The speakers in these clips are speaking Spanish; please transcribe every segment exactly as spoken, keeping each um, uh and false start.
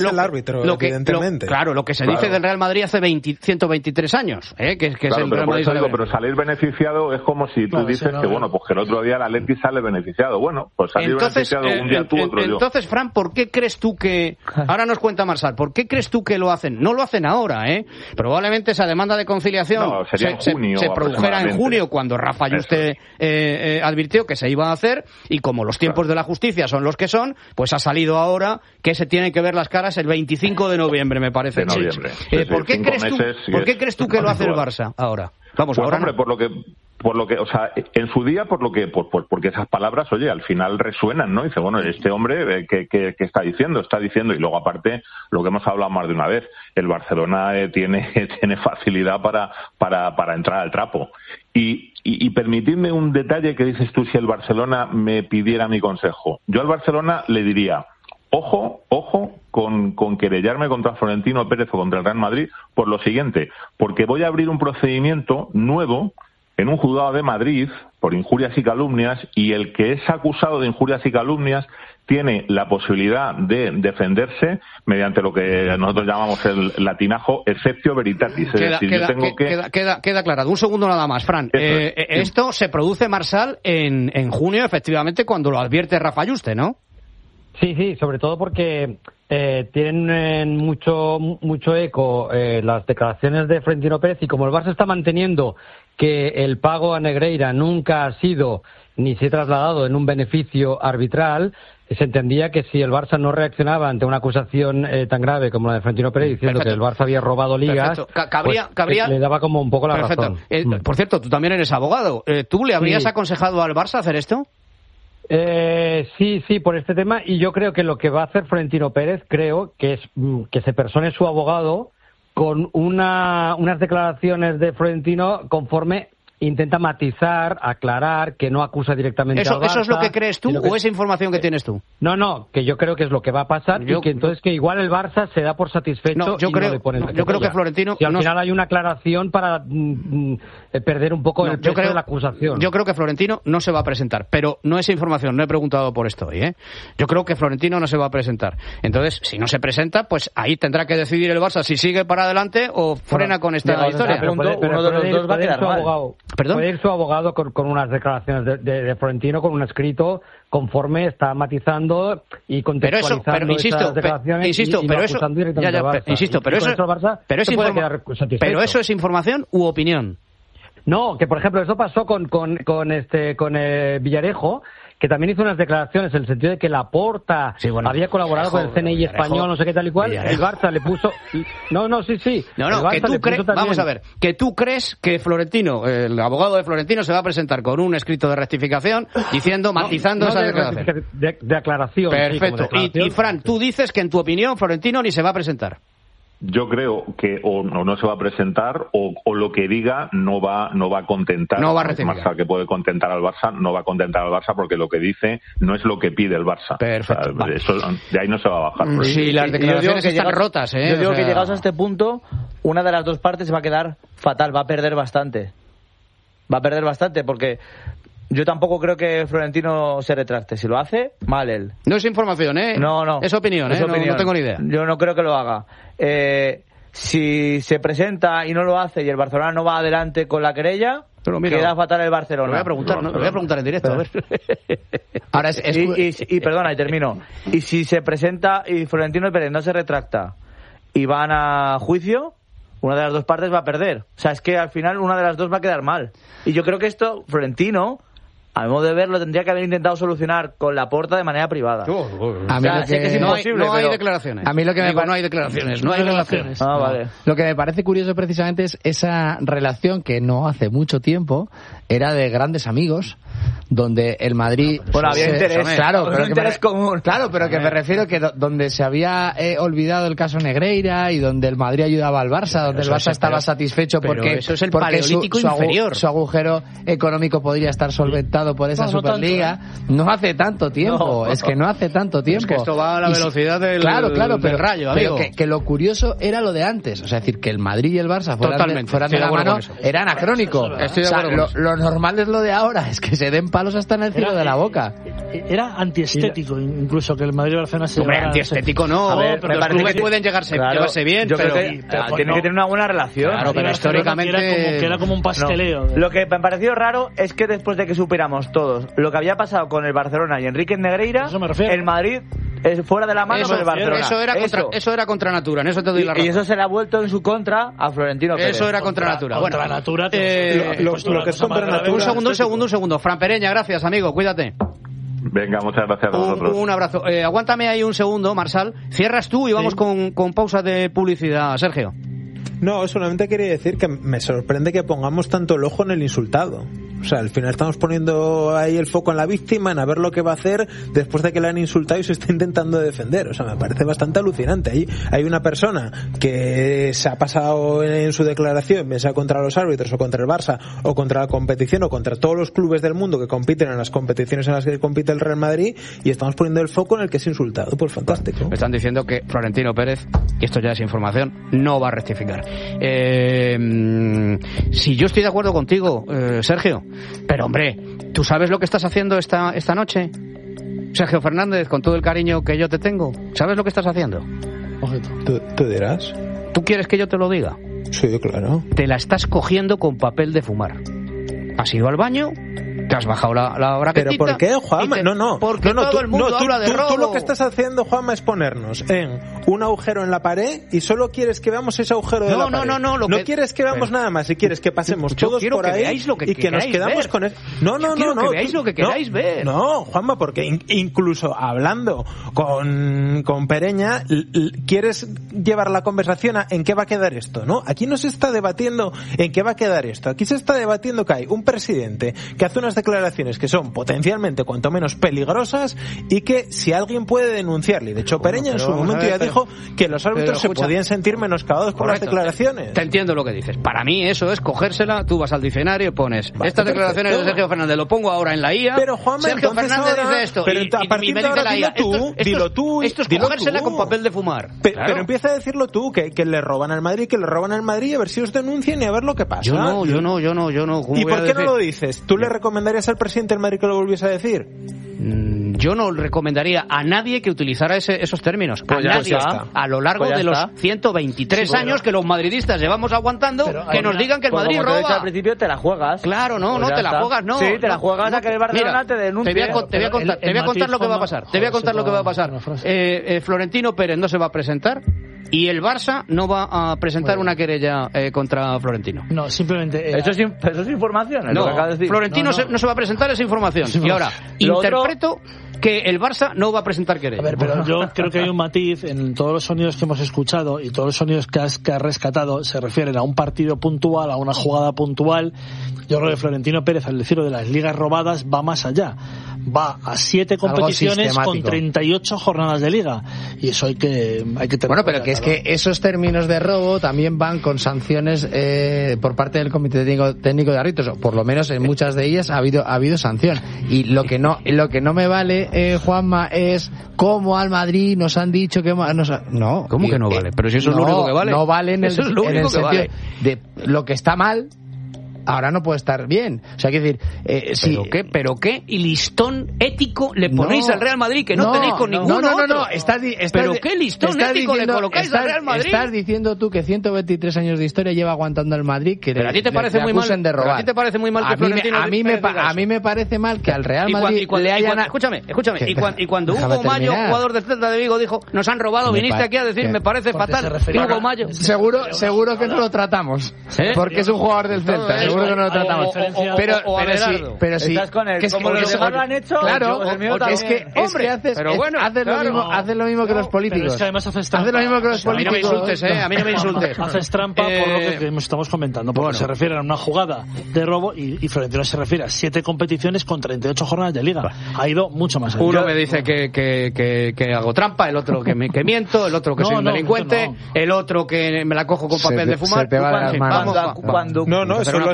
lo, el árbitro, lo que, evidentemente. Lo, claro, lo que se claro. dice del Real Madrid hace veinte, ciento veintitrés años, ¿eh? que, que claro, es el pero Real por Madrid. Eso digo, pero salir beneficiado es como si tú claro, dices sí, no, que, no. bueno, pues que el otro día el Atleti sale beneficiado. Bueno, pues salir Entonces, beneficiado un día eh, tú, otro yo. Entonces, Fran, ¿por qué crees tú que... Ahora nos cuenta Marsal, ¿por qué crees tú que lo hacen? No lo hacen ahora, ¿eh? Probablemente esa demanda de conciliación no, sería se, en junio, se, se produjera en junio, cuando Rafa Yuste eh, eh, advirtió que se iba a hacer, y como los tiempos claro. de la justicia son los que son, pues ha salido ahora que se tienen que ver las caras el veinticinco de noviembre, me parece. De noviembre. Sí, eh, ¿por, qué crees tú, ¿Por qué crees tú que lo hace el Barça ahora? Vamos, pues, ahora hombre, no. por lo que... por lo que, o sea, en su día, por lo que, por, por, porque esas palabras, oye, al final resuenan, ¿no? Dice, bueno, este hombre, eh, ¿qué, qué, qué está diciendo? Está diciendo, y luego aparte, lo que hemos hablado más de una vez, el Barcelona eh, tiene, tiene facilidad para, para, para entrar al trapo. Y, y, y permitidme un detalle que dices tú, si el Barcelona me pidiera mi consejo. Yo al Barcelona le diría, ojo, ojo con, con querellarme contra Florentino Pérez o contra el Real Madrid por lo siguiente, porque voy a abrir un procedimiento nuevo en un juzgado de Madrid por injurias y calumnias, y el que es acusado de injurias y calumnias tiene la posibilidad de defenderse mediante lo que nosotros llamamos el latinajo exceptio veritatis. Es queda, decir, queda, yo tengo que... queda, queda, queda aclarado. Un segundo nada más, Fran. Eh, es, esto sí. se produce, Marsal, en, en junio, efectivamente, cuando lo advierte Rafa Yuste, ¿no? Sí, sí, sobre todo porque eh, tienen eh, mucho mucho eco eh, las declaraciones de Florentino Pérez, y como el Barça está manteniendo que el pago a Negreira nunca ha sido ni se ha trasladado en un beneficio arbitral, se entendía que si el Barça no reaccionaba ante una acusación eh, tan grave como la de Florentino Pérez diciendo Perfecto. que el Barça había robado ligas, cabría, pues, cabría... le daba como un poco la Perfecto. razón. Eh, por cierto, tú también eres abogado. Eh, ¿Tú le habrías sí. aconsejado al Barça hacer esto? Eh, sí, sí, por este tema, y yo creo que lo que va a hacer Florentino Pérez, creo que es mm, que se persone su abogado con una, unas declaraciones de Florentino conforme intenta matizar, aclarar, que no acusa directamente ¿Eso, al Barça. ¿Eso es lo que crees tú que... o es información que tienes tú? No, no, que yo creo que es lo que va a pasar yo, y que entonces que igual el Barça se da por satisfecho no, yo y creo, no le pone el Yo creo que Florentino... Si al no... final hay una aclaración para mm, perder un poco no, el peso creo, de la acusación. Yo creo que Florentino no se va a presentar, pero no es información, no he preguntado por esto hoy, ¿eh? Yo creo que Florentino no se va a presentar. Entonces, si no se presenta, pues ahí tendrá que decidir el Barça si sigue para adelante o frena bueno, con esta digamos, historia. Pero puede, pero uno de los dos va a quedar mal. Abogado, ¿Perdón? Puede ir su abogado Con, con unas declaraciones de, de, de Florentino, con un escrito conforme está matizando y contextualizando pero eso, pero, insisto, esas declaraciones pe, insisto, y, y pero no eso, acusando directamente ya, ya, al Barça. Insisto, pero eso, Barça pero, es informa, pero eso es información u opinión. No, que por ejemplo eso pasó con con, con este con eh, Villarejo, que también hizo unas declaraciones en el sentido de que Laporta sí, bueno, había colaborado Villarejo, con el C N I Villarejo, español, no sé qué tal y cual, Villarejo. El Barça le puso... No, no, sí, sí. No, no, que tú crees... También... Vamos a ver, que tú crees que Florentino, el abogado de Florentino, se va a presentar con un escrito de rectificación diciendo, no, matizando no esa de, declaración. De, de aclaración. Perfecto. Sí, declaración. Y, y Fran, tú dices que en tu opinión Florentino ni se va a presentar. Yo creo que o, o no se va a presentar o, o lo que diga no va no va a contentar. No va a rectificar. Más que puede contentar al Barça, no va a contentar al Barça porque lo que dice no es lo que pide el Barça. Perfecto. O sea, eso, de ahí no se va a bajar. Mm, sí, las declaraciones están llegados, rotas, ¿eh? Yo digo o sea... que llegados a este punto, una de las dos partes va a quedar fatal, va a perder bastante. Va a perder bastante porque... Yo tampoco creo que Florentino se retracte. Si lo hace, mal él. No es información, ¿eh? No, no. Es opinión, ¿eh? Es opinión. No, no tengo ni idea. Yo no creo que lo haga. Eh, si se presenta y no lo hace y el Barcelona no va adelante con la querella, mira, queda fatal el Barcelona. Lo voy a preguntar, ¿no? Lo voy a preguntar en directo, a ver. Ahora es, es... Y, y, y perdona, y termino. Y si se presenta y Florentino Pérez no se retracta y van a juicio... Una de las dos partes va a perder. O sea, es que al final una de las dos va a quedar mal. Y yo creo que esto, Florentino, a mi modo de ver, lo tendría que haber intentado solucionar con Laporta de manera privada. Uh, uh, uh. A mí o sea, sé que es imposible, no hay, no hay pero... declaraciones. A mí lo que Digo, me no hay declaraciones, no hay declaraciones. Ah, vale. Lo que me parece curioso precisamente es esa relación que no hace mucho tiempo era de grandes amigos, donde el Madrid... Bueno, había se, interés, claro, un pero interés que me, común. Claro, pero que me refiero que do, donde se había eh, olvidado el caso Negreira y donde el Madrid ayudaba al Barça, donde el Barça estaba pero, satisfecho porque, eso es el porque paleolítico su, su, inferior. su agujero económico podría estar solventado preguntado por esa no, no Superliga, tanto, ¿eh? no hace tanto tiempo, no. es que no hace tanto tiempo. Es que esto va a la y velocidad si, del, claro, claro, del pero, rayo, amigo. Pero que, que lo curioso era lo de antes, o sea, es decir, que el Madrid y el Barça fueran de, fueran de la mano, era anacrónico. Estoy de o sea, acuerdo lo, con eso. lo normal es lo de ahora, es que se den palos hasta en el cielo Era, de la boca. Era antiestético, incluso que el Madrid y Barcelona se Hombre, llevaran- antiestético no, A ver, pero me los parece clubes que- pueden llegarse, claro, llevarse bien, yo pero... creo que pero tiene no. que tener una buena relación. Claro, pero Barcelona, históricamente... que era como, que era como un pasteleo. No. Lo que me pareció raro es que después de que superamos todos lo que había pasado con el Barcelona y Enrique Negreira, Eso me refiero. el Madrid es fuera de la mano Eso, con el Barcelona. eso, era contra, Eso. eso era contra natura, en eso te doy la razón. Y, y eso se le ha vuelto en su contra a Florentino Pérez. Eso era contra, natura. Contra Bueno, natura. eh, te- lo- pues, lo una que es cosa más contra grave. natura- un segundo, un segundo, un segundo. Fran Pereña, gracias, amigo, cuídate. Venga, muchas gracias a Un, vosotros. un abrazo. Eh, aguántame ahí un segundo, Marsal. Cierras tú y vamos Sí. con, con pausa de publicidad, Sergio. No, solamente quería decir que me sorprende que pongamos tanto el ojo en el insultado. O sea, al final estamos poniendo ahí el foco en la víctima, en a ver lo que va a hacer después de que le han insultado y se está intentando defender. O sea, me parece bastante alucinante. Ahí hay una persona que se ha pasado en su declaración, bien sea contra los árbitros o contra el Barça o contra la competición o contra todos los clubes del mundo que compiten en las competiciones en las que compite el Real Madrid, y estamos poniendo el foco en el que es insultado. Pues fantástico. Me están diciendo que Florentino Pérez, y esto ya es información, no va a rectificar. Eh, mm, si yo estoy de acuerdo contigo, eh, Sergio, pero hombre, ¿tú sabes lo que estás haciendo esta, esta noche? Sergio Fernández, con todo el cariño que yo te tengo, ¿sabes lo que estás haciendo? ¿Tú, tú dirás? ¿Tú quieres que yo te lo diga? Sí, claro. Te la estás cogiendo con papel de fumar. Has ido al baño, te has bajado la, la braquetita... ¿Pero por qué, Juanma? y te- No, no. Porque no, no, todo tú, el mundo no, tú, habla de tú- robo. tú lo que estás haciendo, Juanma, es ponernos en un agujero en la pared y solo quieres que veamos ese agujero de No, la no, pared. no, no, lo que- quieres que veamos Pero- nada más y quieres que pasemos Yo todos quiero por que ahí veáis lo que y que nos queráis quedamos ver. con... El... No, no, Yo quiero no, que no. veáis tú- lo que queráis no, ver. No, Juanma, porque in- incluso hablando con, con Pereña, l- l- quieres llevar la conversación a en qué va a quedar esto, ¿no? Aquí no se está debatiendo en qué va a quedar esto. Aquí se está debatiendo que hay un presidente que hace unas declaraciones que son potencialmente cuanto menos peligrosas y que si alguien puede denunciarle. De hecho, Pereña en su vamos a momento ver, ya pero- dijo que los árbitros pero se escucha. podían sentir menoscabados por las Correcto. declaraciones. Te entiendo lo que dices. Para mí eso es cogérsela, tú vas al diccionario y pones Vale, estas declaraciones perfecto. de Sergio Fernández, lo pongo ahora en la I A. Pero, Juanma, Sergio entonces Fernández ahora- dice esto. pero y, a y- partir y me de dice ahora la I A. dilo tú, esto, esto dilo es- tú, Esto es dilo cogérsela tú. con papel de fumar. Pe- Claro. Pero empieza a decirlo tú, que, que le roban al Madrid, que le roban al Madrid, a ver si os denuncian y a ver lo que pasa. Yo no, yo no, yo no, yo no. ¿Cómo ¿Y voy a por qué decir? no lo dices? ¿Tú le recomendarías al presidente del Madrid que lo volviese a decir? Mm, Yo no recomendaría a nadie que utilizara ese- esos términos. Pues a ya- nadie. pues ya está. A lo largo Pues ya de los está. ciento veintitrés Sí, bueno. años que los madridistas llevamos aguantando, Pero que hay nos una- digan que el Pues Madrid como te he dicho roba. al principio, te la juegas. Claro, no, Pues no ya te la está. juegas, no. Sí, te la no, juegas no, a que el Barcelona mira, te denuncie. Te voy a, con- te voy a Pero contar, el- te voy a el contar lo que va a matiz, pasar. Te voy a Juanma, contar lo que va a pasar. una frase. Eh, eh, Florentino Pérez no se va a presentar y el Barça no va a presentar Bueno. una querella eh, contra Florentino. No, simplemente... eh, Eso es, in- eso es información, es No, lo que acabas de decir. Florentino No, no. Se, no se va a presentar esa información. Sí, Y ahora, Lo otro- interpreto que el Barça no va a presentar querella. A ver, pero yo creo que hay un matiz en todos los sonidos que hemos escuchado y todos los sonidos que has, que has rescatado se refieren a un partido puntual, a una jugada puntual. Yo creo que Florentino Pérez, al decirlo de las ligas robadas, va más allá. Va a siete Algo competiciones con sistemático. treinta y ocho jornadas de liga. Y eso hay que, hay que tener Bueno, pero en que es cuenta, que esos términos de robo también van con sanciones eh, por parte del Comité Técnico, técnico de Árbitros, o por lo menos en muchas de ellas ha habido ha habido sanción. Y lo que no lo que no me vale, eh, Juanma, es cómo al Madrid nos han dicho que ma- nos ha- no. ¿Cómo que no Eh, vale? Pero si eso es lo no, único que vale. No vale en el, Eso es lo en el único que sentido vale. de lo que está mal. Ahora no puede estar bien. O sea, quiero decir, eh, si, ¿Pero qué? ¿Pero qué? ¿Y listón ético le ponéis No, al Real Madrid que no, no, tenéis con no, ninguno no, no, otro? no, estás di- estás ¿Pero di- qué listón estás ético le diciendo- colocáis estás- al Real Madrid? Estás diciendo tú que ciento veintitrés años de historia lleva aguantando el Madrid, que Pero le- a ti te le- parece le muy mal. acusen de pero robar. a ti te parece muy mal que a mí me, Florentino a mí me, Pérez pa- diga a eso. mí me parece mal que al Real Y cuan- Madrid y cuan- le y hayan... cuan- escúchame, escúchame. ¿Qué? Y, cuan- y cuando Déjame Hugo Mayo, terminar. jugador del Celta de Vigo, dijo, nos han robado, Me viniste pa- aquí a decir, ¿Qué? me parece Porque se fatal. refería Hugo a- Mayo. Seguro, seguro que no lo tratamos. ¿Eh? Porque es un jugador del Celta, eso, seguro que no lo o- tratamos. o- o- pero, o a pero sí, Abelardo. pero sí. Estás con él. que es Como que los eso- demás lo han hecho, claro, yo- el mío es también. que, es Hombre, que haces, pero es- bueno, haces, claro. lo mismo, haces lo mismo que No, los políticos. pero es que además haces Haces lo mismo que los A mí no me políticos. insultes, ¿eh? A mí no me insultes. Haces trampa por lo que, que estamos comentando, porque Bueno. se refiere a una jugada de robo y, y Florentino se refiere a siete competiciones con treinta y ocho jornadas de liga. Ha ido mucho más allá. Uno me dice que, que, que, que hago trampa, el otro que, me, que miento, el otro que No, soy un no, delincuente, no. el otro que me la cojo con Se papel te- de fumar. se te va de En las fin, manos. vamos, Cuando, va. cuando, No, no, Pero eso una lo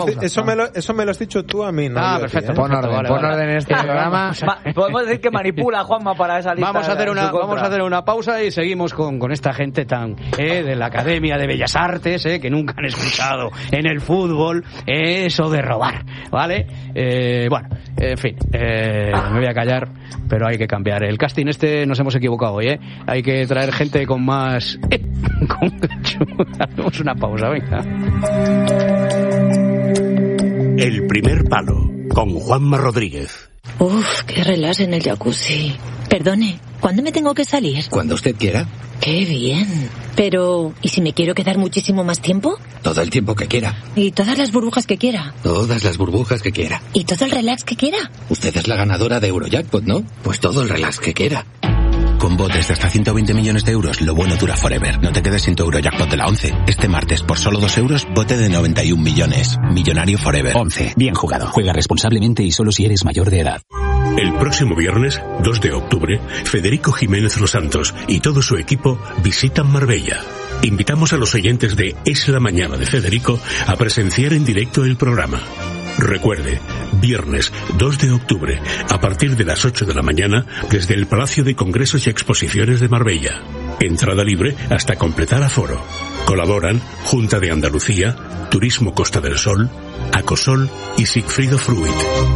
pausa. Eso me, lo, eso me lo has dicho tú a mí, ¿no? Ah, yo, perfecto. ¿eh? Pon orden, vale, pon vale. orden en este programa. Ma- podemos decir que manipula a Juanma para esa lista. Vamos a hacer en una su contra. vamos a hacer una pausa y seguimos con, con esta gente tan eh, de la Academia de Bellas Artes, eh, que nunca han escuchado en el fútbol eh, eso de robar, ¿vale? Eh, bueno, en fin, eh, me voy a callar, pero hay que cambiar el casting. Este nos hemos equivocado hoy, ¿eh? Hay que traer gente con más eh, con... Hacemos una pausa, venga. El primer palo, con Juanma Rodríguez. Uf, qué relax en el jacuzzi. Perdone, ¿cuándo me tengo que salir? Cuando usted quiera. Qué bien. Pero, ¿y si me quiero quedar muchísimo más tiempo? Todo el tiempo que quiera. ¿Y todas las burbujas que quiera? Todas las burbujas que quiera. ¿Y todo el relax que quiera? Usted es la ganadora de Eurojackpot, ¿no? Pues todo el relax que quiera. Con botes de hasta ciento veinte millones de euros, lo bueno dura forever. No te quedes sin tu Eurojackpot de la once. Este martes, por solo dos euros, bote de noventa y un millones. Millonario forever. once. Bien jugado. Juega responsablemente y solo si eres mayor de edad. El próximo viernes, dos de octubre, Federico Jiménez Los Santos y todo su equipo visitan Marbella. Invitamos a los oyentes de Es la Mañana de Federico a presenciar en directo el programa. Recuerde, viernes dos de octubre, a partir de las ocho de la mañana, desde el Palacio de Congresos y Exposiciones de Marbella. Entrada libre hasta completar aforo. Colaboran Junta de Andalucía, Turismo Costa del Sol, Acosol y Sigfrido Fruit.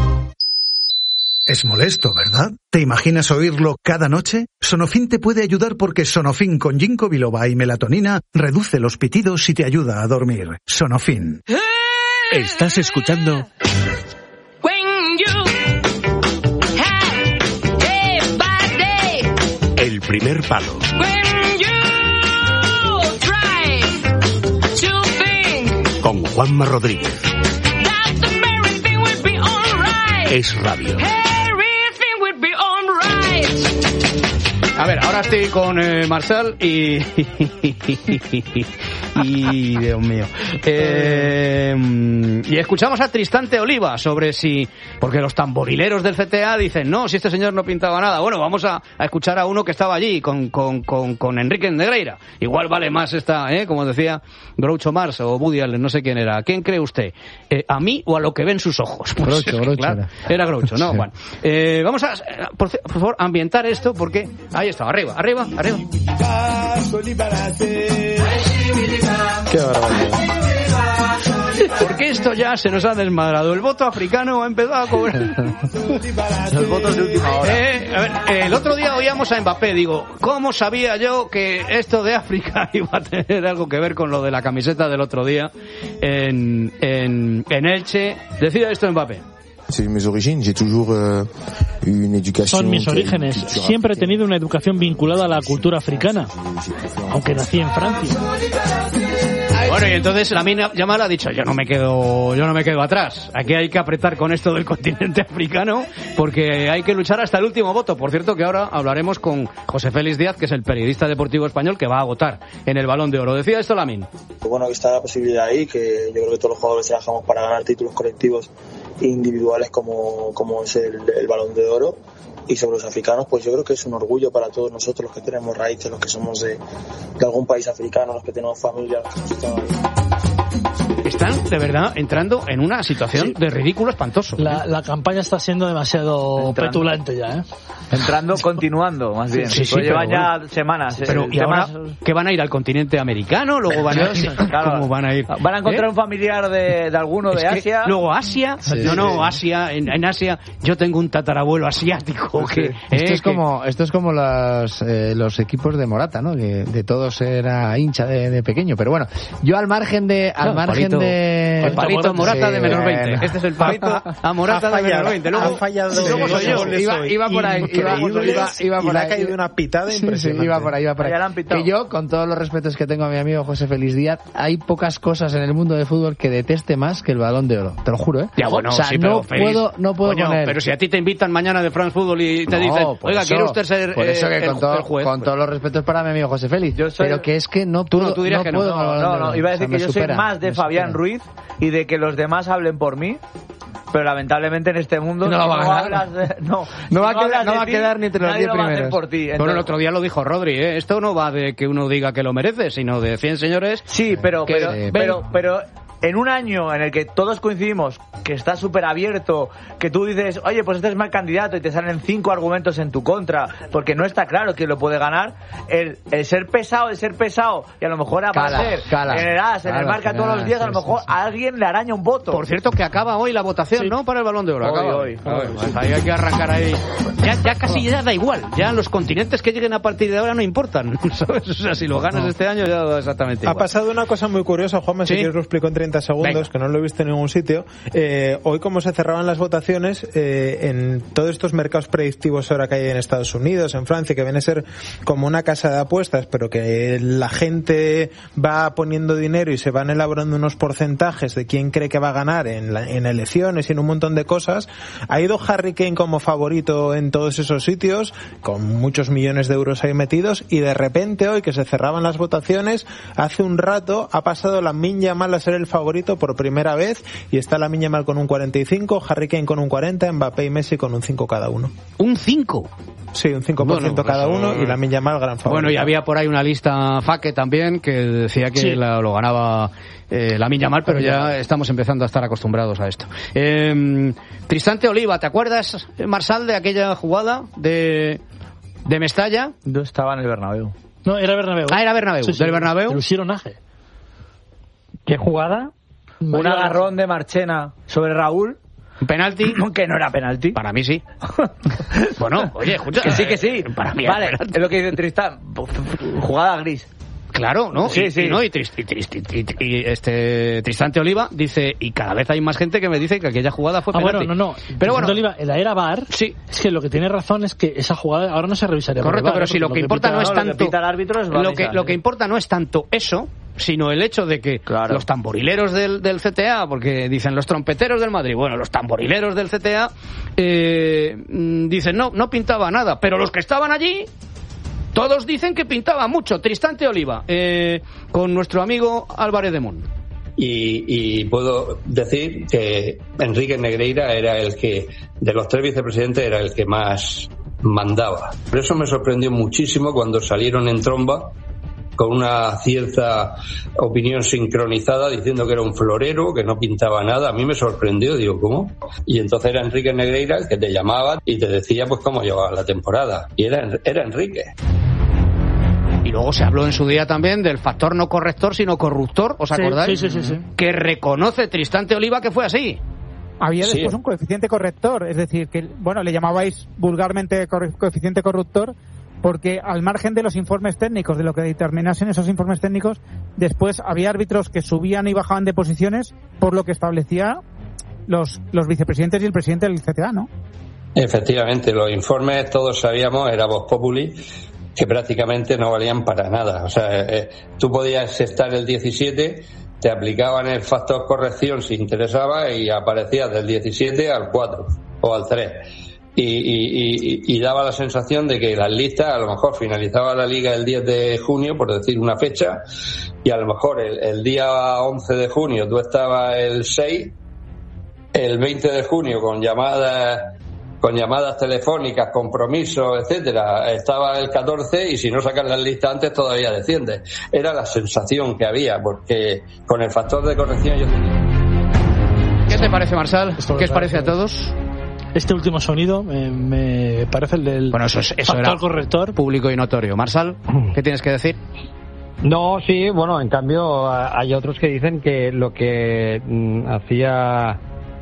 Es molesto, ¿verdad? ¿Te imaginas oírlo cada noche? Sonofin te puede ayudar porque Sonofin con ginkgo biloba y melatonina reduce los pitidos y te ayuda a dormir. Sonofin. Estás escuchando El primer palo. Con Juanma Rodríguez. Es radio. A ver, ahora estoy con eh, Marcel y... y... Dios mío. Eh, y escuchamos a Tristante Oliva sobre si... Porque los tamborileros del C T A dicen, no, si este señor no pintaba nada. Bueno, vamos a, a escuchar a uno que estaba allí con, con, con, con Enrique Negreira. Igual vale más esta, ¿eh? Como decía Groucho Marx o Woody Allen, no sé quién era. ¿A quién cree usted? Eh, ¿A mí o a lo que ven sus ojos? Pues, Groucho, Groucho claro, era. era Groucho, ¿no? Sí. Bueno, eh, vamos a, por, por favor, ambientar esto porque... Ahí está, arriba, arriba, arriba. Qué barbaridad. Porque esto ya se nos ha desmadrado. El voto africano ha empezado a cobrar. Los votos de última hora. Eh, a ver, el otro día oíamos a Mbappé. Digo, ¿cómo sabía yo que esto de África iba a tener algo que ver con lo de la camiseta del otro día en, en, en Elche? Decía esto Mbappé. Son mis orígenes. Siempre he tenido una educación vinculada a la cultura africana, aunque nací en Francia. Bueno, y entonces Lamine Yamal ha dicho, yo no me quedo, yo no me quedo atrás. Aquí hay que apretar con esto del continente africano, porque hay que luchar hasta el último voto. Por cierto, que ahora hablaremos con José Félix Díaz, que es el periodista deportivo español que va a votar en el Balón de Oro. Decía esto Lamine. Bueno, que está la posibilidad ahí, que yo creo que todos los jugadores trabajamos para ganar títulos colectivos e individuales como, como es el, el Balón de Oro. Y sobre los africanos, pues yo creo que es un orgullo para todos nosotros, los que tenemos raíces, los que somos de, de algún país africano, los que tenemos familia, los que hemos estado ahí. Están, de verdad, entrando en una situación Sí. de ridículo espantoso. La, la campaña está siendo demasiado Entrando. petulante ya, ¿eh? Entrando, continuando, más bien. Sí, sí, Pues pero llevan bueno. ya semanas. Pero, eh, ¿y ahora semanas- qué van a ir al continente americano? Luego van a ir... Claro. ¿Cómo van a ir? Van a encontrar ¿Eh? un familiar de, de alguno Es de que Asia. Luego Asia, Sí, no, no, sí. Asia, en, en Asia yo tengo un tatarabuelo asiático que... Esto eh, es que- como esto es como las, eh, los equipos de Morata, ¿no? Que de todos era hincha de, de pequeño. Pero bueno, yo al margen de al Claro, margen palito, de el palito Morata Sí, de menos bueno. veinte. Este es el palito a Morata Ha de menos fallado, veinte. ha Luego, fallado luego dos soy yo. goles Iba- hoy iba por ahí, iba- increíbles, iba- iba por y le ha ahí. caído una pitada Sí, sí, impresionante. iba por ahí, iba por ahí. Ya la han pitado. Que yo, con todos los respetos que tengo a mi amigo José Félix Díaz, hay pocas cosas en el mundo del fútbol que deteste más que el Balón de Oro. Te lo juro, ¿eh? Ya, bueno, o sea, sí, pero no Félix, puedo, no puedo coño, con él. pero si a ti te invitan mañana de France Football y te No, dicen, por oiga, eso- ¿quiere usted ser por eso eh, que el, con, todo- el juez? con Pues- todos los respetos para mi amigo José Félix, Yo soy- pero que es que no Tú no, puedo, tú dirías que no. puedo con el Balón No, de no, Oro. iba a O sea, decir que me yo soy supera, más de me Fabián supera. Ruiz y de que los demás hablen por mí. Pero lamentablemente en este mundo No lo si va a ganar. hablas de- no, No si va a quedar- hablas no de va a ti, quedar ni entre los nadie diez lo va a hacer primeros. por ti. Bueno, el Entonces- otro día lo dijo Rodri, ¿eh? Esto no va de que uno diga que lo merece, sino de cien señores. Sí, pero que- pero, eh, pero, pero en un año en el que todos coincidimos que está súper abierto, que tú dices, oye, pues este es mal candidato y te salen cinco argumentos en tu contra, porque no está claro quién lo puede ganar, el, el ser pesado, el ser pesado, y a lo mejor aparecer cala, en el As, en cala, el Marca todos los días, sí, a lo mejor sí, sí. a alguien le araña un voto. Por cierto, que acaba hoy la votación, sí. ¿no? Para el Balón de Oro. Hoy, acaba hoy. hoy. Pues ahí hay que arrancar ahí. Ya, ya casi ya da igual. Ya los continentes que lleguen a partir de ahora no importan, ¿sabes? O sea, si lo ganas no. este año ya da exactamente igual. Ha pasado una cosa muy curiosa, Juanma, ¿Sí? si quieres lo explico en treinta segundos, Venga. que no lo he visto en ningún sitio. Eh, hoy, como se cerraban las votaciones, eh, en todos estos mercados predictivos ahora que hay en Estados Unidos, en Francia, que viene a ser como una casa de apuestas, pero que la gente va poniendo dinero y se van elaborando unos porcentajes de quién cree que va a ganar en, la, en elecciones y en un montón de cosas, ha ido Harry Kane como favorito en todos esos sitios, con muchos millones de euros ahí metidos, y de repente hoy que se cerraban las votaciones, hace un rato ha pasado Lamine Yamal a ser el favorito por primera vez, y está Lamine Yamal con un cuarenta y cinco, Harry Kane con un cuarenta, Mbappé y Messi con un cinco cada uno. ¿Un cinco? Sí, un cinco por ciento bueno, cada eso... uno, y Lamine Yamal gran favorito. Bueno, y había por ahí una lista Faque también que decía que sí. la, lo ganaba eh, Lamine Yamal, pero ya estamos empezando a estar acostumbrados a esto. Eh, Tristante Oliva, ¿te acuerdas, Marsal, de aquella jugada de, de Mestalla? Yo estaba en el Bernabéu. No, era Bernabéu. Ah, era Bernabéu. Sí, sí, ¿Del Bernabéu? Lo hicieron Aje. ¿Qué jugada? Un agarrón de Marchena sobre Raúl. ¿Un penalti? Que no era penalti. Para mí sí. Bueno, oye, escucha. Que sí, que sí. Para mí vale, es lo que dice Tristán. Jugada gris. Claro, ¿no? Sí, y, sí. Y, ¿no? y, trist, y, trist, y, y, y este Tristante Oliva dice, y cada vez hay más gente que me dice que aquella jugada fue ah, penalti. bueno, no, no. Pero bueno, Oliva, en la era V A R, sí. es que lo que tiene razón es que esa jugada ahora no se revisaría. Correcto, V A R, pero si lo que, lo que importa pita, no es no, tanto lo que pita el árbitro es lo que lo que importa no es tanto eso, sino el hecho de que claro. los tamborileros del, del C T A, porque dicen los trompeteros del Madrid, bueno, los tamborileros del C T A eh, dicen no, no pintaba nada, pero los que estaban allí todos dicen que pintaba mucho. Tristante Oliva, eh, con nuestro amigo Álvarez de Mun. Y, y puedo decir que Enrique Negreira era el que, de los tres vicepresidentes, era el que más mandaba. Por eso me sorprendió muchísimo cuando salieron en tromba con una cierta opinión sincronizada diciendo que era un florero, que no pintaba nada. A mí me sorprendió, digo, ¿cómo? Y entonces era Enrique Negreira el que te llamaba y te decía pues cómo llevaba la temporada. Y era, era Enrique. Y luego se habló en su día también del factor no corrector, sino corruptor, ¿os sí, acordáis? Sí, sí, sí, sí. Que reconoce Tristante Oliva que fue así. Había sí. después un coeficiente corrector, es decir, que, bueno, le llamabais vulgarmente coeficiente corruptor, porque al margen de los informes técnicos, de lo que determinasen esos informes técnicos, después había árbitros que subían y bajaban de posiciones por lo que establecía los, los vicepresidentes y el presidente del C T A, ¿no? Efectivamente, los informes todos sabíamos, era Vox Populi, que prácticamente no valían para nada. O sea, eh, tú podías estar el diecisiete, te aplicaban el factor corrección si interesaba y aparecías del diecisiete al cuatro o al tres. Y, y, y, y daba la sensación de que las listas, a lo mejor finalizaba la liga el diez de junio, por decir una fecha, y a lo mejor el, el día once de junio tú estabas el seis, el veinte de junio con llamadas con llamadas telefónicas, compromisos, etcétera, estaba el catorce y si no sacas las listas antes todavía desciendes. Era la sensación que había, porque con el factor de corrección yo tenía... ¿Qué te parece, Marsal? ¿Qué os parece a todos? Este último sonido me, me parece el del bueno, eso, es, eso factor era corrector público y notorio. Marsal, ¿qué tienes que decir? No, sí, bueno, en cambio hay otros que dicen que lo que mm, hacía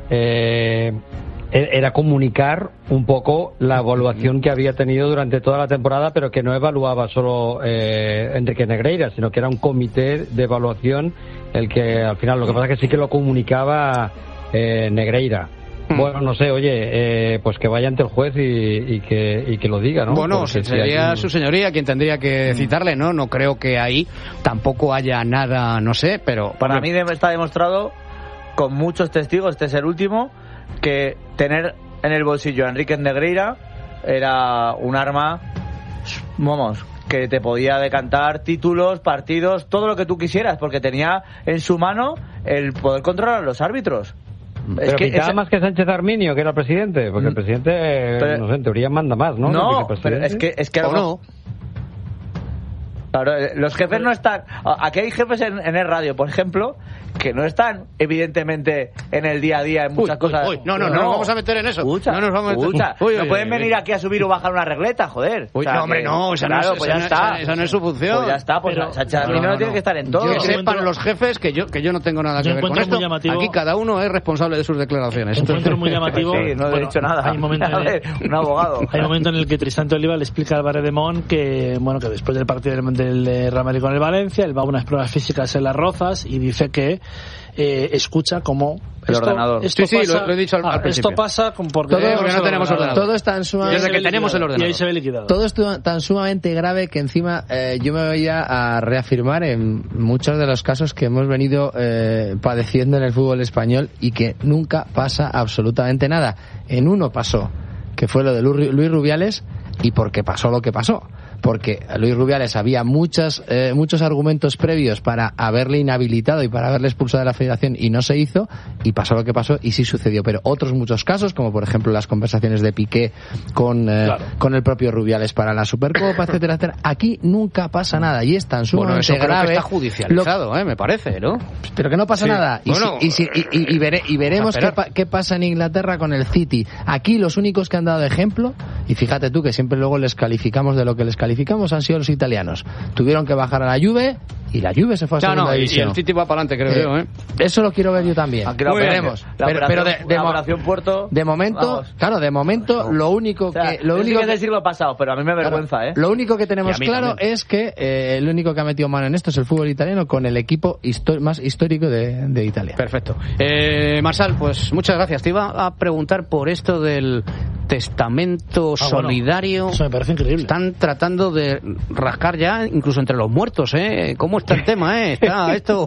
eh, era comunicar un poco la evaluación que había tenido durante toda la temporada, pero que no evaluaba solo eh, Enrique Negreira, sino que era un comité de evaluación el que al final lo que pasa es que sí que lo comunicaba eh, Negreira. Bueno, no sé, oye, eh, pues que vaya ante el juez y, y, que, y que lo diga, ¿no? Bueno, Porque sería si su señoría quien tendría que citarle, ¿no? No creo que ahí tampoco haya nada, no sé, pero... Para mí está demostrado, con muchos testigos, este es el último, que tener en el bolsillo a Enrique Negreira era un arma, vamos, que te podía decantar títulos, partidos, todo lo que tú quisieras, porque tenía en su mano el poder controlar a los árbitros. Pero es que pintaba ese... más que Sánchez Arminio, que era el presidente, porque el presidente, pero... no sé, en teoría manda más, ¿no? No, pero es que, es que ¿O no? Claro, los jefes no están... Aquí hay jefes en, en el radio, por ejemplo, que no están, evidentemente, en el día a día en muchas uy, cosas. Uy, uy. No, no, no, no nos vamos a meter en eso. Escucha, no nos vamos a meter... escucha. Uy, no uy, pueden uy, venir uy. aquí a subir o bajar una regleta, joder. Uy, o sea, no, hombre, que, no, esa claro, no es, pues ya esa, está. Esa, esa no es su función. Pues ya está, pues Pero, Sacha no, no, no, no tiene que estar en todo. Que sepan los jefes que yo que yo no tengo nada que yo ver con esto. Muy llamativo, aquí cada uno es responsable de sus declaraciones. Encuentro muy llamativo. Sí, no he bueno, dicho nada. Hay un momento en el, un abogado. Hay un momento en el que Tristán Oliva le explica al Barre de Mon que, bueno, que después del partido del, del Real Madrid con el Valencia, él va a unas pruebas físicas en Las Rozas y dice que eh, escucha como el esto, ordenador. Esto sí, pasa, sí, lo, lo he dicho al, ah, al principio. Esto pasa con porque, todo, porque no tenemos ordenador. Todo es tan sumamente... Desde que tenemos el ordenador. Y ahí se ve liquidado. Todo es tan sumamente grave que encima eh, yo me voy a reafirmar en muchos de los casos que hemos venido eh, padeciendo en el fútbol español y que nunca pasa absolutamente nada. En uno pasó, que fue lo de Luis Rubiales, y porque pasó lo que pasó. Porque a Luis Rubiales había muchas, eh, muchos argumentos previos para haberle inhabilitado y para haberle expulsado de la federación y no se hizo, y pasó lo que pasó y sí sucedió. Pero otros muchos casos, como por ejemplo las conversaciones de Piqué con, eh, claro. con el propio Rubiales para la Supercopa, etcétera, etcétera, aquí nunca pasa nada y es tan sumamente bueno, eso grave. Creo que está judicializado, lo... eh, me parece, ¿no? Pero que no pasa sí. nada. Y, bueno, si, y, si, y, y, y, vere, y veremos qué, pa, qué pasa en Inglaterra con el City. Aquí los únicos que han dado ejemplo, y fíjate tú que siempre luego les calificamos de lo que les calificamos, han sido los italianos. Tuvieron que bajar a la Juve y la Juve se fue a segunda no, no, división. Y el City va para adelante, creo eh, yo, ¿eh? Eso lo quiero ver yo también. Aquí lo veremos. La pero, pero de, de, la operación Puerto. De momento, vamos. claro, de momento no. lo único o sea, que lo único que es del siglo pasado, pero a mí me avergüenza, claro, ¿eh? Lo único que tenemos claro también. es que eh, el único que ha metido mano en esto es el fútbol italiano con el equipo histor- más histórico de, de Italia. Perfecto. Eh, Marsal, pues muchas gracias. Te iba a preguntar por esto del testamento ah, solidario. Bueno, eso me parece increíble. Están tratando de rascar ya incluso entre los muertos, ¿eh? ¿Cómo está el tema, eh? Está esto...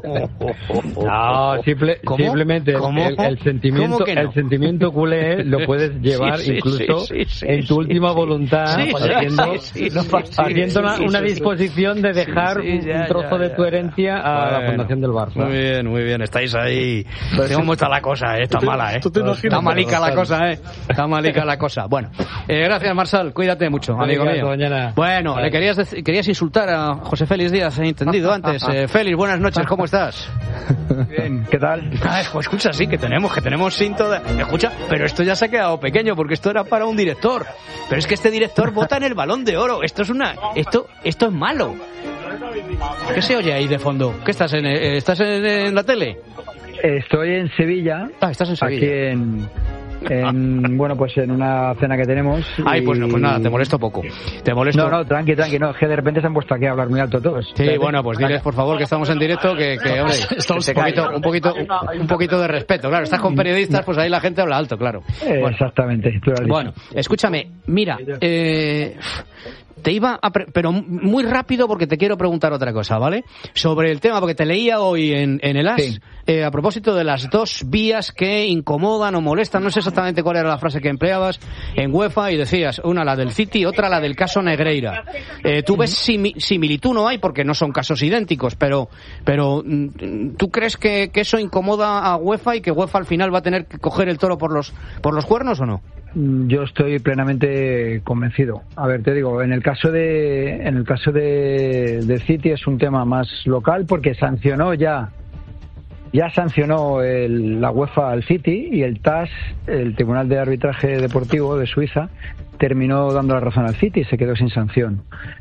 No, simple, simplemente ¿Cómo? El, el sentimiento ¿Cómo que no? el sentimiento culé lo puedes llevar sí, sí, incluso sí, sí, sí, en tu sí, última sí, voluntad sí, haciendo, sí, sí, sí, haciendo sí, una, sí, una sí, disposición de dejar sí, sí, ya, un trozo ya, de tu ya, herencia ya. a Bueno, la fundación del Barça. Muy bien, muy bien, estáis ahí. ¿Cómo está la cosa, eh? Está te, mala, eh. Está malica la cosa, eh. Está malica la cosa. Bueno, eh, gracias, Marsal. Cuídate mucho, amigo mío. Mañana. Bueno, vale. le querías decir, querías insultar a José Félix Díaz, he entendido antes. Eh, Félix, buenas noches, ¿cómo estás? Bien, ¿qué tal? Ay, pues escucha, sí, que tenemos, que tenemos cinto de... Escucha, pero esto ya se ha quedado pequeño porque esto era para un director. Pero es que este director vota en el Balón de Oro. Esto es una... Esto, esto es malo. ¿Qué se oye ahí de fondo? ¿Qué estás en, eh, estás en, en la tele? Estoy en Sevilla. Ah, estás en Sevilla. Aquí en... En, bueno, pues en una cena que tenemos. Ay, pues, no, pues nada, te molesto poco. Te molesto. No, no, tranqui, tranqui, no, es que de repente se han puesto aquí a hablar muy alto todos. Sí, ¿sabes? Bueno, pues diles por favor que estamos en directo, que, que hombre, estamos un poquito, un poquito, un poquito de respeto, claro. Estás con periodistas, pues ahí la gente habla alto, claro. Bueno, exactamente. Tú lo has dicho. Bueno, escúchame, mira, eh, te iba a pre- pero muy rápido porque te quiero preguntar otra cosa, ¿vale? Sobre el tema, porque te leía hoy en, en el A S, sí. eh, a propósito de las dos vías que incomodan o molestan, no sé exactamente cuál era la frase que empleabas en UEFA, y decías, una la del City, otra la del caso Negreira. Eh, ¿Tú ves simi- similitud? No hay, porque no son casos idénticos, pero pero ¿tú crees que, que eso incomoda a UEFA y que UEFA al final va a tener que coger el toro por los por los cuernos o no? Yo estoy plenamente convencido. A ver, te digo, en el caso de en el caso de, de City es un tema más local porque sancionó ya ya sancionó el, la UEFA al City, y el T A S, el Tribunal de Arbitraje Deportivo de Suiza, terminó dando la razón al City y se quedó sin sanción.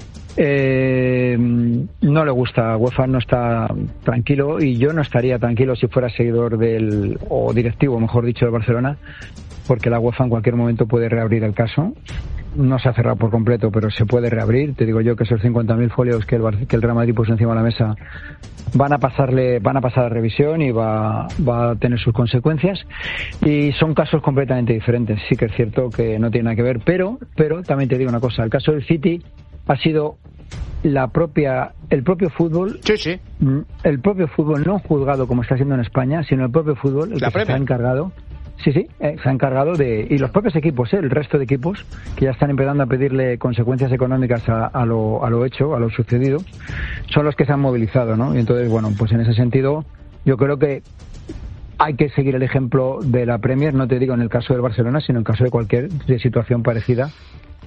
Eh, no le gusta, UEFA no está tranquilo, y yo no estaría tranquilo si fuera seguidor del, o directivo, mejor dicho, del Barcelona, porque la UEFA en cualquier momento puede reabrir el caso. No se ha cerrado por completo, pero se puede reabrir. Te digo yo que esos cincuenta mil folios que el, que el Real Madrid puso encima de la mesa van a pasarle, van a pasar a revisión y va, va a tener sus consecuencias. Y son casos completamente diferentes. Sí que es cierto que no tiene nada que ver, pero, pero también te digo una cosa. El caso del City ha sido la propia, el propio fútbol, sí, sí. el propio fútbol no juzgado como está haciendo en España, sino el propio fútbol el la que se ha encargado. Sí, sí, eh, se ha encargado de... Y los propios equipos, eh, el resto de equipos, que ya están empezando a pedirle consecuencias económicas a, a, lo, a lo hecho, a lo sucedido, son los que se han movilizado, ¿no? Y entonces, bueno, pues en ese sentido, yo creo que hay que seguir el ejemplo de la Premier, no te digo en el caso del Barcelona, sino en el caso de cualquier de situación parecida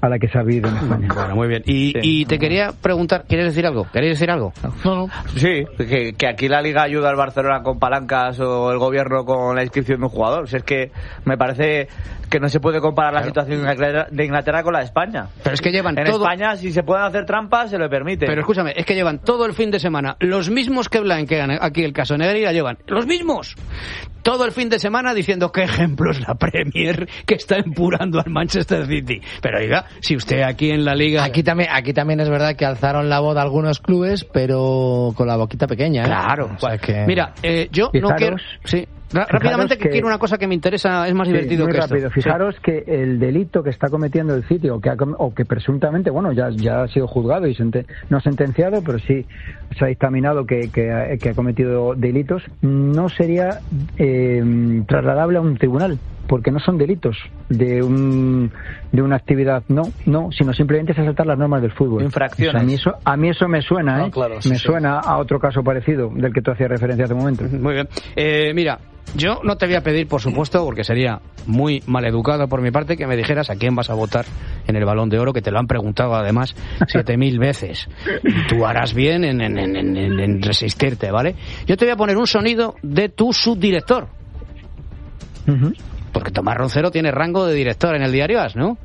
a la que se ha vivido en España. Bueno, muy bien. Y, sí. y te quería preguntar, ¿quieres decir algo? ¿Queréis decir algo? No, no. Sí, que, que aquí la Liga ayuda al Barcelona con palancas o el gobierno con la inscripción de un jugador. O sea, es que me parece que no se puede comparar la claro. situación de Inglaterra con la de España. Pero es que llevan en todo... España, si se pueden hacer trampas, se lo permite. Pero escúchame, es que llevan todo el fin de semana los mismos que blanquean aquí el caso Negreira, llevan los mismos. Todo el fin de semana diciendo qué ejemplo es la Premier que está empurando al Manchester City. Pero oiga, si usted aquí en la Liga... Aquí también aquí también es verdad que alzaron la voz algunos clubes, pero con la boquita pequeña, ¿eh? Claro. O sea que... Mira, eh, yo Fijaros, no quiero... Sí. Rápidamente, que, que quiero una cosa que me interesa, es más sí, divertido muy que rápido. esto. Fijaros sí. que el delito que está cometiendo el City, o que, ha, o que presuntamente, bueno, ya, ya ha sido juzgado y senten, no sentenciado, pero sí se ha dictaminado que, que, ha, que ha cometido delitos, no sería eh, trasladable a un tribunal, porque no son delitos de un de una actividad, no, no, sino simplemente es asaltar las normas del fútbol. Infracciones. O sea, a mí eso, a mí eso me suena, ¿eh? No, claro, sí, me sí. suena a otro caso parecido del que tú hacías referencia hace un momento. Muy bien. Eh, mira, yo no te voy a pedir, por supuesto, porque sería muy maleducado por mi parte, que me dijeras a quién vas a votar en el Balón de Oro, que te lo han preguntado además siete mil veces. Tú harás bien en, en, en, en, en resistirte, ¿vale? Yo te voy a poner un sonido de tu subdirector. Uh-huh. Porque Tomás Roncero tiene rango de director en el diario A S, ¿no?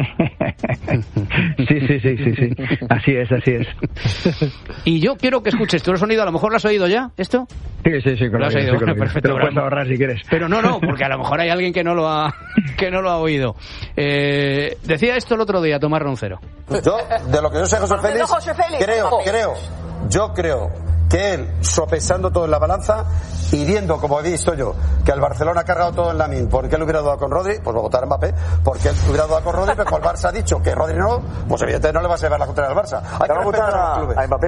Sí, sí, sí, sí, sí. Así es, así es. Y yo quiero que escuches tú el sonido. A lo mejor lo has oído ya, ¿esto? Sí, sí, sí. Lo has oído. Bueno, perfecto. Te lo puedes ahorrar si quieres. Pero no, no, porque a lo mejor hay alguien que no lo ha, que no lo ha oído. Eh, decía esto el otro día Tomás Roncero. Yo, de lo que yo sé, José Félix, José Félix, creo, creo, yo creo que él, sopesando todo en la balanza y viendo, como he visto yo, que el Barcelona ha cargado todo en la min, porque él hubiera dado con Rodri, pues va a votar a Mbappé, porque él hubiera dado con Rodri, pero como el Barça ha dicho que Rodri no, pues evidentemente no le va a llevar la contraria al Barça. Hay que votar a, a Mbappé.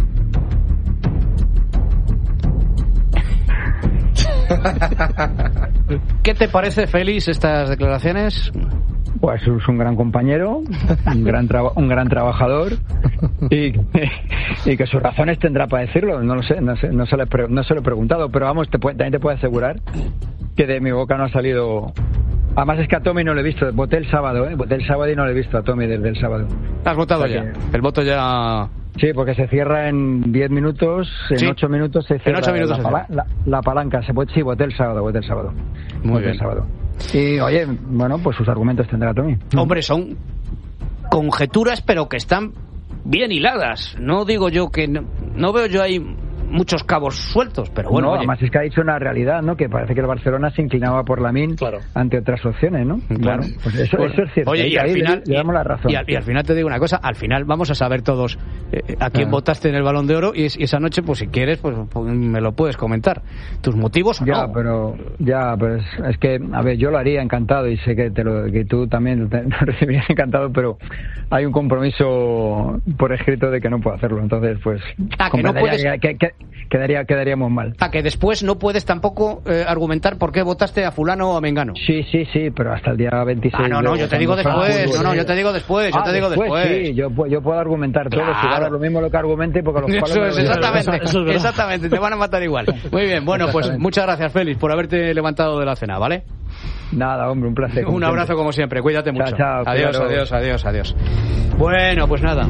¿Qué te parece, Félix, estas declaraciones? Pues es un gran compañero, un gran traba, un gran trabajador y, y que sus razones tendrá para decirlo. No lo sé, no sé, no se lo he, pre, no se lo he preguntado, pero vamos, te puede, también te puedo asegurar que de mi boca no ha salido. Además es que a Tommy no lo he visto, voté el sábado, ¿eh? Voté el sábado y no lo he visto a Tommy desde el sábado. ¿Has votado o sea ya? Que... El voto ya... Sí, porque se cierra en diez minutos, en sí. ocho minutos se cierra en ocho minutos la, pala la, la palanca. Se puede, sí, voté el sábado, voté el sábado. Muy voté bien. El sábado. Y, oye, bueno, pues sus argumentos tendrá Tommy. Hombre, son conjeturas, pero que están bien hiladas. No digo yo que... No, no veo yo ahí muchos cabos sueltos, pero bueno... No, oye. Además es que ha dicho una realidad, ¿no? Que parece que el Barcelona se inclinaba por Lamine claro. ante otras opciones, ¿no? Claro. Bueno, pues eso, bueno, eso es cierto. Oye, y, y al final... Le, le damos la razón. Y al, y al final te digo una cosa, al final vamos a saber todos eh, a quién ah. votaste en el Balón de Oro y, y esa noche, pues si quieres, pues, pues me lo puedes comentar. ¿Tus motivos o ya, no? pero Ya, pero es, es que, a ver, yo lo haría encantado y sé que, te lo, que tú también te, lo recibirías encantado, pero hay un compromiso por escrito de que no puedo hacerlo. Entonces, pues... Ah, que no puedes... Que, que, que, quedaría, quedaríamos mal. Ah, que después no puedes tampoco eh, argumentar por qué votaste a fulano o a mengano. Sí, sí, sí, pero hasta el día veintiséis... Ah, no, no, yo te digo después, no, no, yo te digo después, yo ah, te digo después. Sí, yo, yo puedo argumentar todo, claro. si ahora lo mismo lo que argumente, porque los Eso es, exactamente, eso es exactamente, te van a matar igual. Muy bien, bueno, pues muchas gracias, Félix, por haberte levantado de la cena, ¿vale? Nada, hombre, un placer. Un abrazo como siempre, cuídate mucho. Chao, chao, adiós, claro. adiós, adiós, adiós. Bueno, pues nada.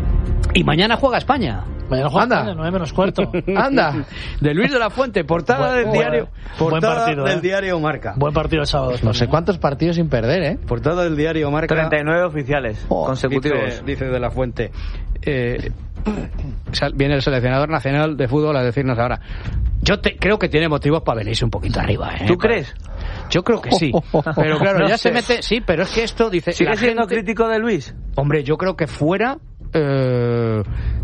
Y mañana juega España. Mañana juega España, nueve menos cuarto. Anda. De Luis de la Fuente, portada buen, del diario. Buen, portada buen partido, del eh. diario Marca. Buen partido el sábado. No sé cuántos partidos sin perder, ¿eh? Portada del diario Marca. treinta y nueve oficiales oh, consecutivos. Dice, dice de la Fuente. Eh, viene el seleccionador nacional de fútbol a decirnos ahora. Yo te, creo que tiene motivos para venirse un poquito arriba, ¿eh? ¿Tú crees? Yo creo que sí. Pero claro, no ya sé. se mete... Sí, pero es que esto dice... ¿Sigue siendo gente, crítico de Luis? Hombre, yo creo que fuera... Eh,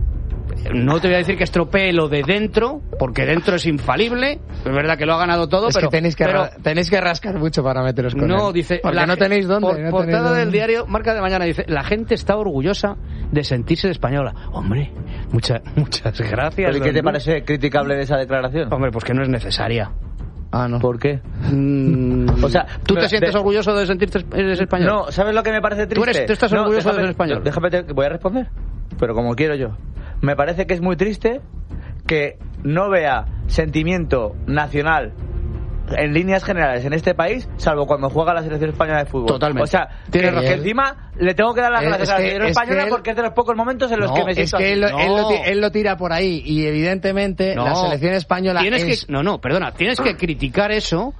no te voy a decir que estropee lo de dentro, porque dentro es infalible. Es verdad que lo ha ganado todo, es pero... que tenéis que, pero, ra tenéis que rascar mucho para meteros con No, él. dice... Porque la, no tenéis dónde. Por, no portada tenéis del dónde. diario Marca de Mañana dice: la gente está orgullosa de sentirse de española. Hombre, muchas muchas gracias. ¿Pero y qué te parece criticable de esa declaración? Hombre, pues que no es necesaria. Ah, no. ¿Por qué? Mm, o sea, ¿tú te sientes de... orgulloso de sentirte eres español? No, ¿sabes lo que me parece triste? ¿Tú, eres, tú estás orgulloso no, déjame, de ser español? Déjame, te, voy a responder, pero como quiero yo. Me parece que es muy triste que no vea sentimiento nacional en líneas generales en este país, salvo cuando juega la selección española de fútbol. Totalmente. O sea, que, que encima le tengo que dar las Es- gracias es a la que- selección es española que él- porque es de los pocos momentos en los No, que me es siento que así. él, lo- él lo, No. ti- él lo tira por ahí y evidentemente No. la selección española Tienes es... que, no, no, perdona, tienes que criticar eso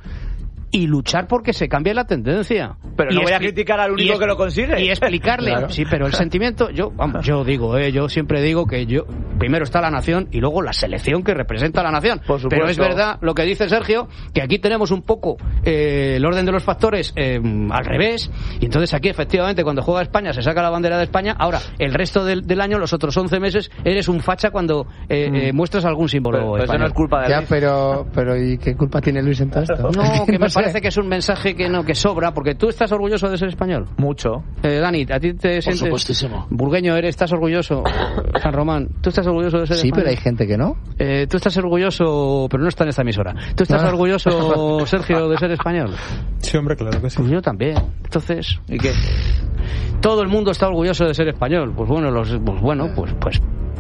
y luchar porque se cambie la tendencia. Pero Y no voy a expli- criticar al único y es- que lo consigue. Y explicarle. Claro. Sí, pero el sentimiento, yo vamos, yo digo, eh, yo siempre digo que yo primero está la nación y luego la selección que representa a la nación. Por supuesto. Pero es verdad lo que dice Sergio, que aquí tenemos un poco eh, el orden de los factores eh, al revés, y entonces aquí efectivamente cuando juega España se saca la bandera de España. Ahora, el resto del, del año, los otros once meses, eres un facha cuando eh, Mm. eh, muestras algún símbolo Pero- pero eso español. no es culpa de Ya, Luis. pero, pero ¿y qué culpa tiene Luis en todo esto? No, que me No sé. parece que es un mensaje que no que sobra, porque tú estás orgulloso de ser español. Mucho. Eh, Dani, ¿a ti te sientes supuestísimo. burgueño? ¿Eres, estás orgulloso? San Román, ¿tú estás orgulloso de ser Sí, español? pero hay gente que no. Eh, tú estás orgulloso, pero no está en esta emisora. ¿Tú estás No. orgulloso, Sergio, de ser español? Sí, hombre, claro que sí. Pues yo también. Entonces, ¿Y qué? todo el mundo está orgulloso de ser español. Pues bueno, los, pues bueno, pues, pues.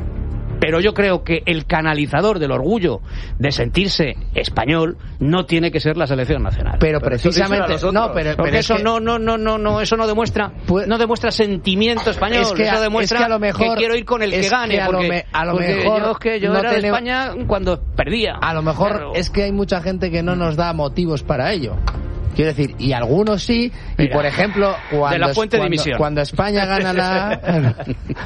Pero yo creo que el canalizador del orgullo de sentirse español no tiene que ser la selección nacional. Pero, Pero eso precisamente... díselo a No, nosotros. pero, Porque pero es eso que- no, no, no, no, no, eso no demuestra, Pues- no demuestra sentimiento español. Es que a- eso demuestra es que a lo mejor- quiero ir con el que es gane. que a lo porque, me- a lo porque mejor yo, es que yo no era de tenemos- España cuando perdía. A lo mejor Claro. es que hay mucha gente que no nos da motivos para ello. Quiero decir, y algunos sí, y Mira, por ejemplo, cuando, de la fuente de cuando, dimisión. cuando España gana la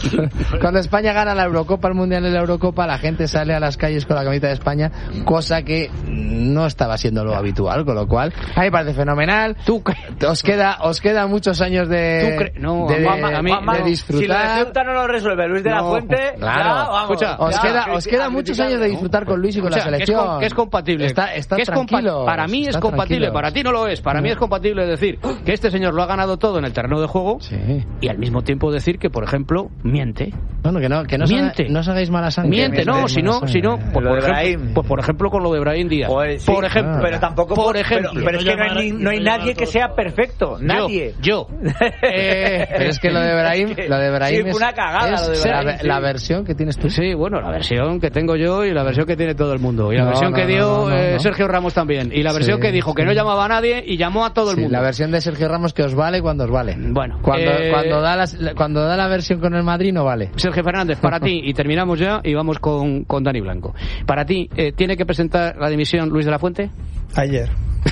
cuando España gana la Eurocopa, el Mundial de la Eurocopa, la gente sale a las calles con la camiseta de España, cosa que no estaba siendo lo habitual, con lo cual, a mí me parece fenomenal. Tú os queda os queda muchos años de ¿Tú cre- no, de, Juanma, a mí- de no. Si la disfrutar. Ceuta no lo resuelve Luis de la No, Fuente, claro. ya, vamos. Escucha, Os ya, queda, a os queda criticar, muchos ¿no? años de disfrutar con Luis y con Escucha, la que es selección. com- que es compatible. Está, está Que es compa- tranquilo. para mí es compatible, para ti no lo es. Para mí es compatible decir que este señor lo ha ganado todo en el terreno de juego Sí. y al mismo tiempo decir que, por ejemplo, miente. Bueno, que no, que no, os Miente. haga- no os hagáis mala sangre. Miente, no, Mala si no, sangre. si no, pues, Lo por de ejemplo, Brahim. pues por ejemplo con lo de Brahim Díaz. Joder, sí, por ejemplo, pero tampoco por pero- ejemplo, pero, es que no hay, ni- no hay nadie que sea perfecto, nadie. Yo, yo. Eh, Pero es que lo de Brahim, lo de Brahim Sí, es, una cagada es lo de la, Brahim, sí. la versión que tienes tú. Sí, bueno, la versión que tengo yo y la versión que tiene todo el mundo. Y la No, versión no, que no, dio no, no, eh, no. Sergio Ramos también. Y la versión Sí, que dijo que sí. no llamaba a nadie y llamó a todo el Sí, mundo. la versión de Sergio Ramos que os vale cuando os vale. Bueno, Cuando, eh, cuando, da las- cuando da la versión con el Madrid no vale. Sergio Fernández, para ti, y terminamos ya y vamos con, con Dani Blanco. Para ti, eh, ¿tiene que presentar la dimisión Luis de la Fuente? Ayer.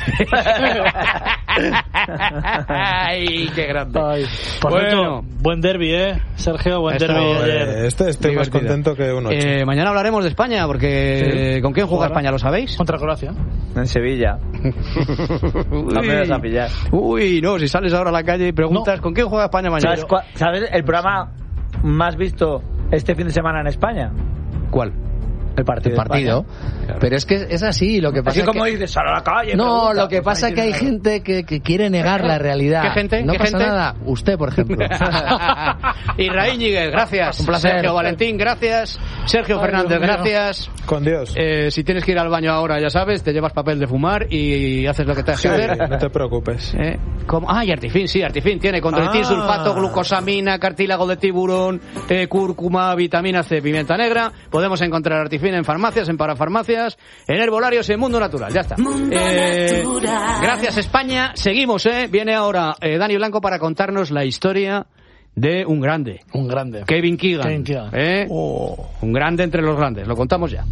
¡Ay, qué grande! Por Bueno. cierto, buen derbi, ¿eh? Sergio, buen Esto- derbi Hombre, ayer. este estoy más Divertido. contento que un ocho. Eh, mañana hablaremos de España, porque Sí. ¿con quién juega Jugará. España? ¿Lo sabéis? Contra Croacia. En Sevilla. No me vas a pillar. Uy, no, si sales ahora a la calle y preguntas ¿con quién juega España mañana? ¿Sabes, cua- ¿Sabes el programa más visto este fin de semana en España? ¿Cuál? El partido. El partido. Claro. Pero es que es así, lo que pasa Así es como que... dices, sal a la calle. No, pregunta, lo que pues pasa ahí es que hay tienes gente que, que quiere negar la realidad. ¿Qué gente? No ¿Qué pasa gente? nada. Usted, por ejemplo. Israel Ñíguez, gracias. Un placer. Sergio Valentín, gracias. Sergio Ay, Fernández, Dios mío. gracias. Con Dios. Eh, si tienes que ir al baño ahora, ya sabes, te llevas papel de fumar y haces lo que te has Sí, que hacer. no te preocupes. Eh, ¿cómo? Ah, y Artifin, sí, Artifin tiene condroitín, Ah. sulfato, glucosamina, cartílago de tiburón, eh, cúrcuma, vitamina C, pimienta negra. Podemos encontrar Artifin en farmacias, en parafarmacias, en herbolarios, en Mundo Natural. Ya está. Eh, gracias, España. Seguimos, ¿eh? Viene ahora eh, Dani Blanco para contarnos la historia de un grande. Un grande. Kevin Keegan. Kevin Keegan. ¿eh? Un grande entre los grandes. Lo contamos ya.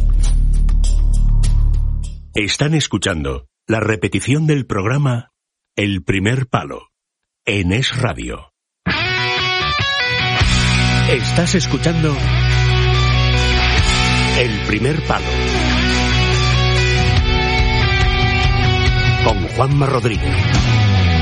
Están escuchando la repetición del programa El Primer Palo en Es Radio. Estás escuchando El Primer Palo con Juanma Rodríguez.